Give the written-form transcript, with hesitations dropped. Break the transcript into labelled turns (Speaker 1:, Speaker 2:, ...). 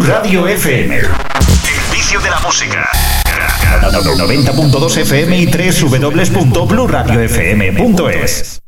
Speaker 1: Radio FM. El vicio de la música. 90.2 FM y www.blueradiofm.es.